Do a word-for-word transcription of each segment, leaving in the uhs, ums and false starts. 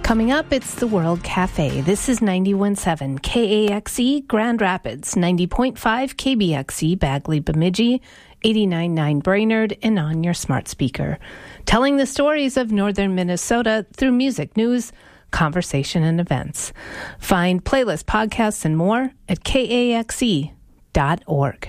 Coming up, it's the World Cafe. This is ninety-one point seven K A X E Grand Rapids, ninety point five K B X E Bagley Bemidji, eighty-nine point nine Brainerd, and on your smart speaker. Telling the stories of northern Minnesota through music, news, conversation, and events. Find playlists, podcasts, and more at K A X E dot org.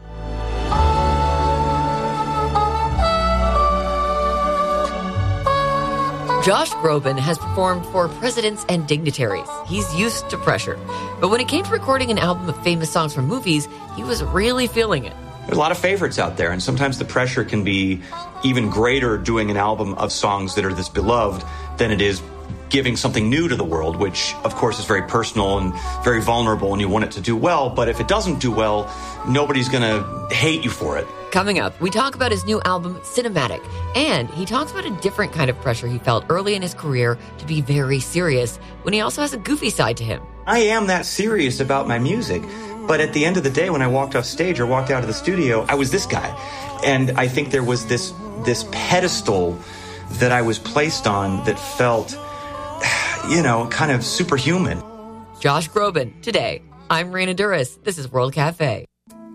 Josh Groban has performed for presidents and dignitaries. He's used to pressure. But when it came to recording an album of famous songs from movies, he was really feeling it. There's a lot of favorites out there, and sometimes the pressure can be even greater doing an album of songs that are this beloved than it is giving something new to the world, which, of course, is very personal and very vulnerable, and you want it to do well. But if it doesn't do well, nobody's going to hate you for it. Coming up, we talk about his new album, Cinematic, and he talks about a different kind of pressure he felt early in his career to be very serious, when he also has a goofy side to him. I am that serious about my music, but at the end of the day, when I walked off stage or walked out of the studio, I was this guy. And I think there was this this pedestal that I was placed on that felt, you know, kind of superhuman. Josh Groban, today. I'm Raina Duras. This is World Cafe.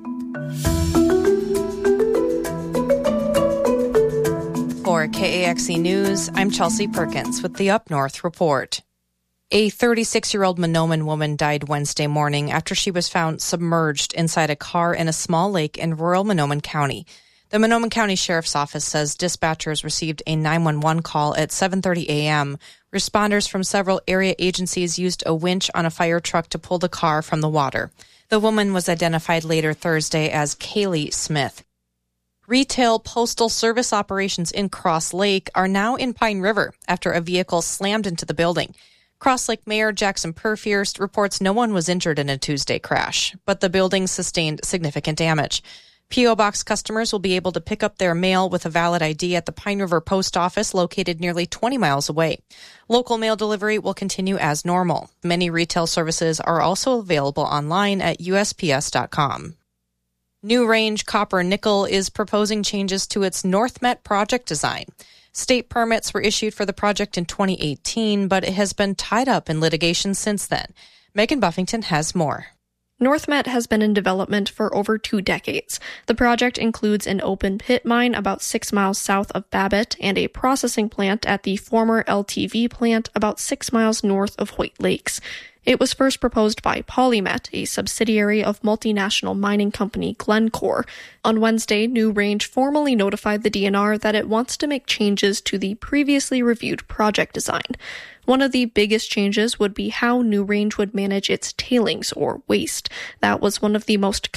For K A X E News, I'm Chelsea Perkins with the Up North Report. A thirty-six-year-old Mahnomen woman died Wednesday morning after she was found submerged inside a car in a small lake in rural Mahnomen County. The Mahnomen County Sheriff's Office says dispatchers received a nine one one call at seven thirty a.m. Responders from several area agencies used a winch on a fire truck to pull the car from the water. The woman was identified later Thursday as Kaylee Smith. Retail postal service operations in Cross Lake are now in Pine River after a vehicle slammed into the building. Cross Lake Mayor Jackson Purfierst reports no one was injured in a Tuesday crash, but the building sustained significant damage. P O. Box customers will be able to pick up their mail with a valid I D at the Pine River Post Office located nearly twenty miles away. Local mail delivery will continue as normal. Many retail services are also available online at U S P S dot com. New Range Copper Nickel is proposing changes to its NorthMet project design. State permits were issued for the project in twenty eighteen, but it has been tied up in litigation since then. Megan Buffington has more. NorthMet has been in development for over two decades. The project includes an open pit mine about six miles south of Babbitt and a processing plant at the former L T V plant about six miles north of Hoyt Lakes. It was first proposed by Polymet, a subsidiary of multinational mining company Glencore. On Wednesday, New Range formally notified the D N R that it wants to make changes to the previously reviewed project design. One of the biggest changes would be how New Range would manage its tailings or waste. That was one of the most